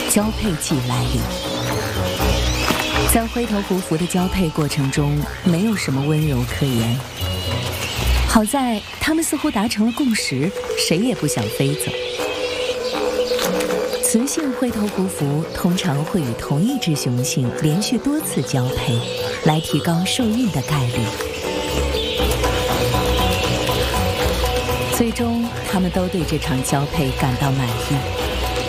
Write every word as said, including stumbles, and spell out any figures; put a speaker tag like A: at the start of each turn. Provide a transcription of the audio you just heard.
A: 交配季来临。在灰头胡服的交配过程中，没有什么温柔可言。好在他们似乎达成了共识，谁也不想飞走。雌性灰头胡服通常会与同一只雄性连续多次交配，来提高受孕的概率。最终，他们都对这场交配感到满意。